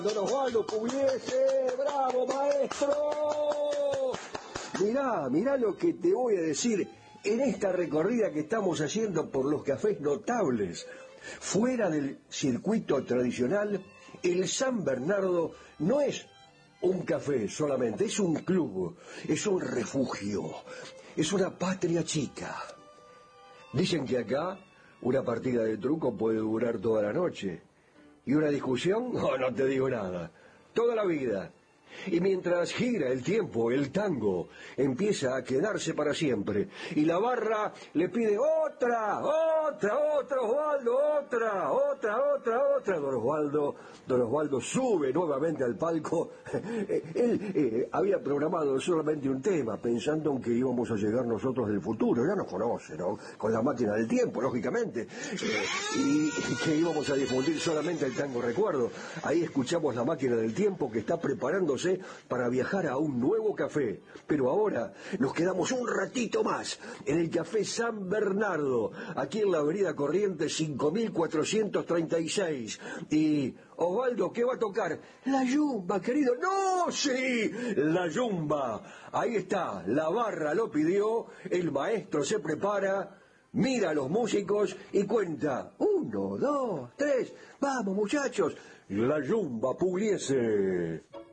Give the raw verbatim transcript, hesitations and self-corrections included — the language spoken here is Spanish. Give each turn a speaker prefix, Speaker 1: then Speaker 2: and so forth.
Speaker 1: Don Osvaldo Pugliese, bravo maestro. Mirá, mirá lo que te voy a decir en esta recorrida que estamos haciendo por los cafés notables. Fuera del circuito tradicional, el San Bernardo no es un café solamente, es un club, es un refugio, es una patria chica. Dicen que acá una partida de truco puede durar toda la noche. ¿Y una discusión? No, no te digo nada. Toda la vida. Y mientras gira el tiempo, el tango empieza a quedarse para siempre. Y la barra le pide otra, otra, otra, Osvaldo, otra, otra, otra, otra. Don Osvaldo, don Osvaldo sube nuevamente al palco. Él eh, había programado solamente un tema, pensando en que íbamos a llegar nosotros del futuro. Ya nos conoce, ¿no? Con la máquina del tiempo, lógicamente. Eh, y, y que íbamos a difundir solamente el tango recuerdo. Ahí escuchamos la máquina del tiempo que está preparándose para viajar a un nuevo café. Pero ahora nos quedamos un ratito más en el Café San Bernardo, aquí en la avenida Corrientes cinco mil cuatrocientos treinta y seis. Y Osvaldo, ¿qué va a tocar? La yumba, querido. ¡No! ¡Sí! La yumba. Ahí está, la barra lo pidió, el maestro se prepara, mira a los músicos y cuenta. Uno, dos, tres. Vamos, muchachos. La yumba Pugliese.